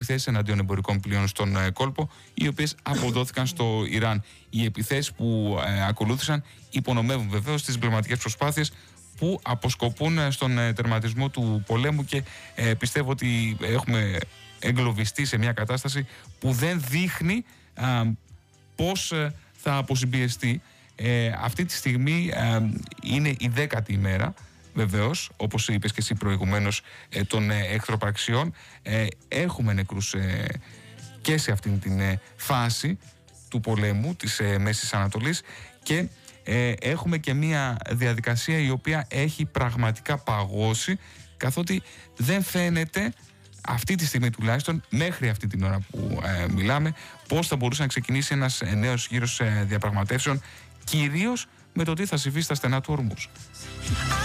επιθέσεις εναντίον εμπορικών πλοίων στον κόλπο, οι οποίες αποδόθηκαν στο Ιράν. Οι επιθέσεις που ακολούθησαν υπονομεύουν βεβαίως τις διπλωματικές προσπάθειες που αποσκοπούν στον τερματισμό του πολέμου, και πιστεύω ότι έχουμε εγκλωβιστεί σε μια κατάσταση που δεν δείχνει πώς θα αποσυμπιεστεί. Αυτή τη στιγμή είναι η 10η ημέρα, βεβαίως, όπως είπες και εσύ προηγουμένως, των εχθροπραξιών. Έχουμε νεκρούς και σε αυτήν την φάση του πολέμου της Μέσης Ανατολής, και έχουμε και μια διαδικασία η οποία έχει πραγματικά παγώσει, καθότι δεν φαίνεται αυτή τη στιγμή, τουλάχιστον μέχρι αυτή την ώρα που μιλάμε, πώς θα μπορούσε να ξεκινήσει ένας νέος γύρος διαπραγματεύσεων, κυρίως με το τι θα συμβεί στα στενά του Ορμούζ.